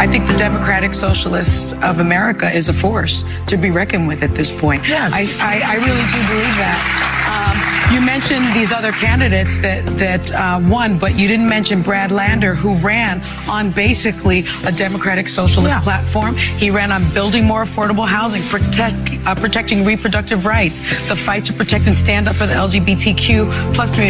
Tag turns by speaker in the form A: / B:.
A: I think the Democratic Socialists of America is a force to be reckoned with at this point.
B: Yes.
A: I really do believe that. You mentioned these other candidates that won, but you didn't mention Brad Lander, who ran on basically a Democratic Socialist platform. He ran on building more affordable housing, protecting reproductive rights, the fight to protect and stand up for the LGBTQ plus community.